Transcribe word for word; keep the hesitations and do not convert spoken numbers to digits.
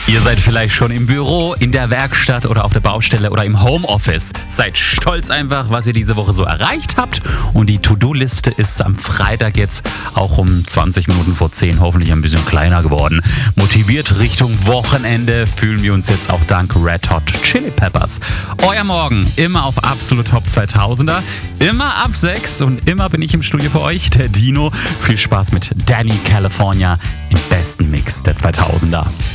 Ihr seid vielleicht schon im Büro, in der Werkstatt oder auf der Baustelle oder im Homeoffice. Seid stolz einfach, was ihr diese Woche so erreicht habt. Und die To-Do-Liste ist am Freitag jetzt auch um zwanzig Minuten vor zehn hoffentlich ein bisschen kleiner geworden. Motiviert Richtung Wochenende fühlen wir uns jetzt auch dank Red Hot Chili Peppers. Euer Morgen immer auf Absolut Top zweitausender, immer ab sechs und immer bin ich im Studio für euch, der Dino. Viel Spaß mit Danny California im besten Mix der zweitausender.